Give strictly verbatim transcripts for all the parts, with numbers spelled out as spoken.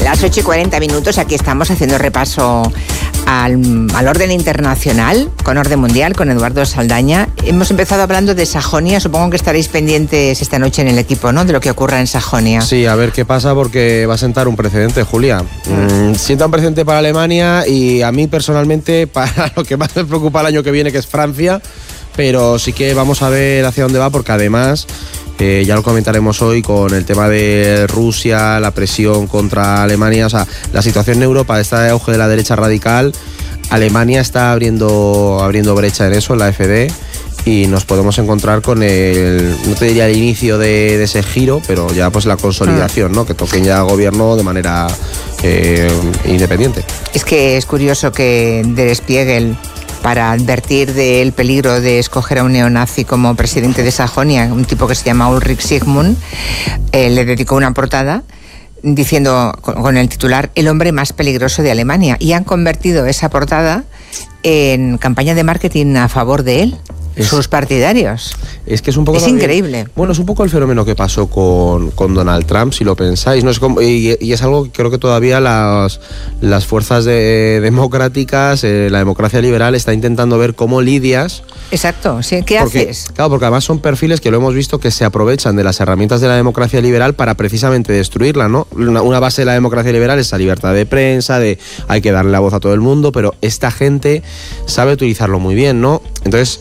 Las ocho y cuarenta minutos, aquí estamos haciendo repaso al, al orden internacional, con orden mundial, con Eduardo Saldaña. Hemos empezado hablando de Sajonia, supongo que estaréis pendientes esta noche en el equipo, ¿no?, de lo que ocurra en Sajonia. Sí, a ver qué pasa, porque va a sentar un precedente, Julia. Mm, sienta un precedente para Alemania y a mí personalmente para lo que más me preocupa el año que viene, que es Francia, pero sí que vamos a ver hacia dónde va, porque además... Eh, ya lo comentaremos hoy con el tema de Rusia, la presión contra Alemania, o sea, la situación en Europa, este auge de la derecha radical. Alemania está abriendo, abriendo brecha en eso, en la A F D, y nos podemos encontrar con el, no te diría el inicio de, de ese giro, pero ya pues la consolidación, ¿no?, que toquen ya gobierno de manera eh, independiente. Es que es curioso que Der Spiegel, para advertir del peligro de escoger a un neonazi como presidente de Sajonia, un tipo que se llama Ulrich Sigmund, eh, le dedicó una portada diciendo con, con el titular "El hombre más peligroso de Alemania", y han convertido esa portada en campaña de marketing a favor de él. Es, sus partidarios. Es que es un poco... Es también, increíble. Bueno, es un poco el fenómeno que pasó con, con Donald Trump, si lo pensáis. No es como, y, y es algo que creo que todavía las, las fuerzas de, democráticas, eh, la democracia liberal, está intentando ver cómo lidias. Exacto, sí. ¿Qué porque, haces? Claro, porque además son perfiles que lo hemos visto que se aprovechan de las herramientas de la democracia liberal para precisamente destruirla, ¿no? Una, una base de la democracia liberal es la libertad de prensa, de hay que darle la voz a todo el mundo, pero esta gente sabe utilizarlo muy bien, ¿no? Entonces...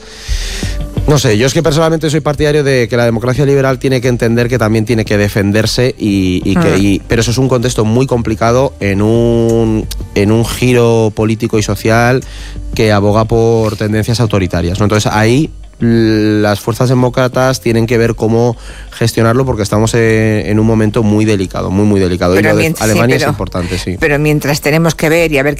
No sé, yo es que personalmente soy partidario de que la democracia liberal tiene que entender que también tiene que defenderse, y, y que, y, pero eso es un contexto muy complicado en un, en un giro político y social que aboga por tendencias autoritarias, ¿no? Entonces ahí las fuerzas demócratas tienen que ver cómo gestionarlo, porque estamos en, en un momento muy delicado, muy muy delicado. Pero y lo de Alemania sí, pero, es importante, sí. Pero mientras tenemos que ver y a ver